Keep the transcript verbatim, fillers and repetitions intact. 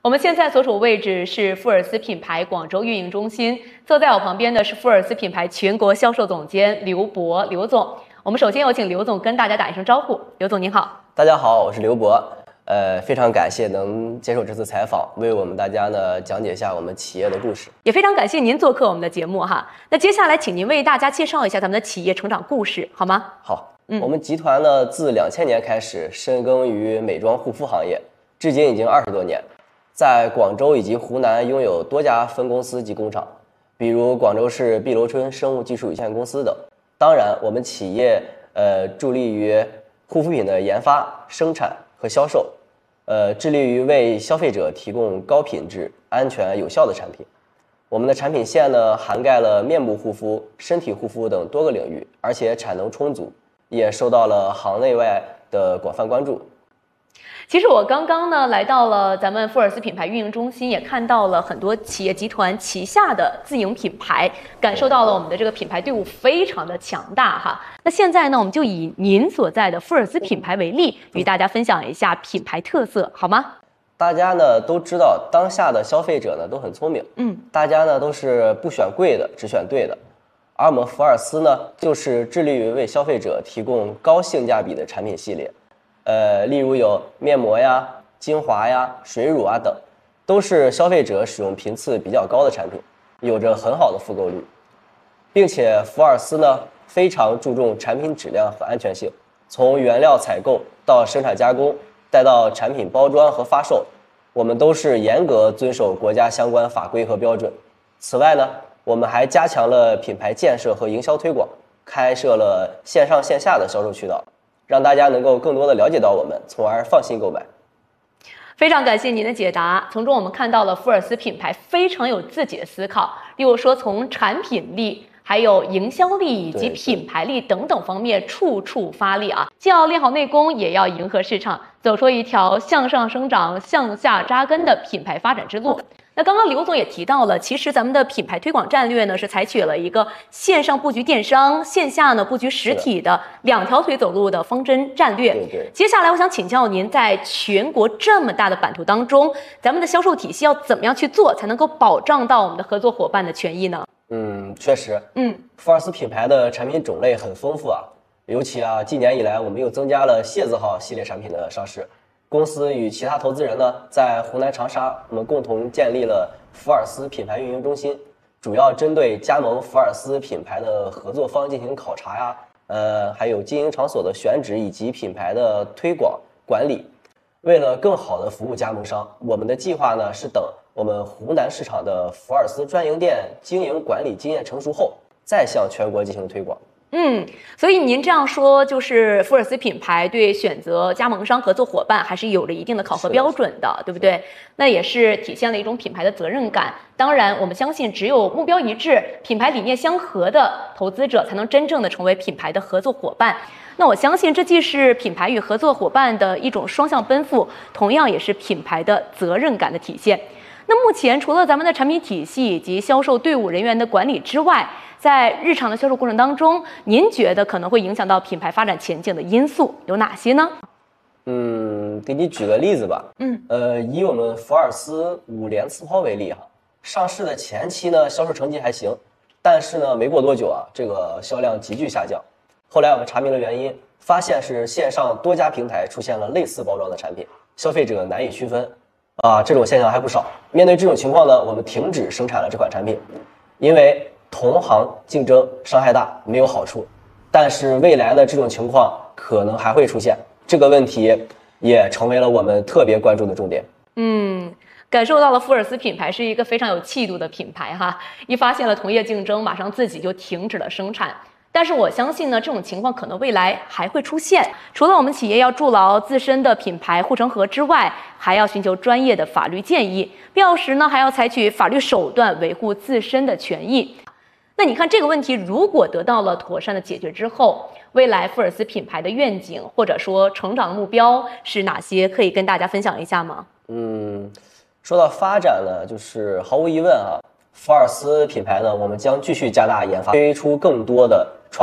我们现在所处位置是富尔斯品牌广州运营中心，坐在我旁边的是富尔斯品牌全国销售总监刘博，刘总。我们首先有请刘总跟大家打一声招呼。刘总您好。 大家好，我是刘博。呃，非常感谢能接受这次采访，为我们大家呢讲解一下我们企业的故事。 也非常感谢您做客我们的节目哈。那接下来请您为大家介绍一下咱们的企业成长故事，好吗？ 好，嗯，我们集团呢自两千年开始深耕于美妆护肤行业，至今已经二十多年，在广州以及湖南拥有多家分公司及工厂，比如广州市碧螺春生物技术有限公司等。当然，我们企业呃助力于护肤品的研发、生产和销售。呃，致力于为消费者提供高品质、安全、有效的产品。我们的产品线呢，涵盖了面部护肤、身体护肤等多个领域，而且产能充足，也受到了行内外的广泛关注。 其实我刚刚呢来到了咱们富尔斯品牌运营中心，也看到了很多企业集团旗下的自营品牌，感受到了我们的这个品牌队伍非常的强大哈。那现在呢，我们就以您所在的富尔斯品牌为例，与大家分享一下品牌特色，好吗？ 大家呢都知道，当下的消费者呢都很聪明，嗯，大家呢都是不选贵的，只选对的。而我们福尔斯呢，就是致力于为消费者提供高性价比的产品系列。呃，例如有面膜呀、精华呀、水乳啊等，都是消费者使用频次比较高的产品，有着很好的复购率，并且福尔斯呢非常注重产品质量和安全性，从原料采购到生产加工，再到产品包装和发售，我们都是严格遵守国家相关法规和标准。此外呢，我们还加强了品牌建设和营销推广，开设了线上线下的销售渠道，让大家能够更多的了解到我们，从而放心购买。 非常感谢您的解答，从中我们看到了富尔斯品牌非常有自己的思考，例如说从产品力、还有营销力以及品牌力等等方面处处发力啊，既要练好内功，也要迎合市场，走出一条向上生长、向下扎根的品牌发展之路。那刚刚刘总也提到了，其实咱们的品牌推广战略呢是采取了一个线上布局电商，线下呢布局实体的两条腿走路的方针战略。 对对。 接下来我想请教您，在全国这么大的版图当中，咱们的销售体系要怎么样去做，才能够保障到我们的合作伙伴的权益呢？ 嗯，确实， 嗯， 福尔斯品牌的产品种类很丰富啊，尤其啊，近年以来我们又增加了蟹字号系列产品的上市。公司与其他投资人呢，在湖南长沙，我们共同建立了福尔斯品牌运营中心，主要针对加盟福尔斯品牌的合作方进行考察呀，呃，还有经营场所的选址以及品牌的推广管理。为了更好的服务加盟商，我们的计划呢是等我们湖南市场的福尔斯专营店经营管理经验成熟后，再向全国进行推广。 嗯，所以您这样说，就是富尔斯品牌对选择加盟商合作伙伴还是有着一定的考核标准的，对不对？那也是体现了一种品牌的责任感。当然，我们相信只有目标一致、品牌理念相合的投资者，才能真正的成为品牌的合作伙伴。那我相信，这既是品牌与合作伙伴的一种双向奔赴，同样也是品牌的责任感的体现。那目前除了咱们的产品体系以及销售队伍人员的管理之外，在日常的销售过程当中，您觉得可能会影响到品牌发展前景的因素有哪些呢？ 嗯，给你举个例子吧。嗯，呃，以我们福尔斯五联次抛为例哈，上市的前期呢，销售成绩还行，但是呢，没过多久啊，这个销量急剧下降。后来我们查明了原因，发现是线上多家平台出现了类似包装的产品，消费者难以区分。啊，这种现象还不少。面对这种情况呢，我们停止生产了这款产品，因为同行竞争伤害大，没有好处。但是未来的这种情况可能还会出现，这个问题也成为了我们特别关注的重点。 嗯，感受到了富尔斯品牌是一个非常有气度的品牌哈，一发现了同业竞争，马上自己就停止了生产。但是我相信呢，这种情况可能未来还会出现。除了我们企业要筑牢自身的品牌护城河之外，还要寻求专业的法律建议，必要时呢，还要采取法律手段维护自身的权益。那你看这个问题，如果得到了妥善的解决之后，未来富尔斯品牌的愿景或者说成长的目标是哪些？可以跟大家分享一下吗？ 嗯，说到发展呢，就是毫无疑问啊，福尔斯品牌呢，我们将继续加大研发，推出更多的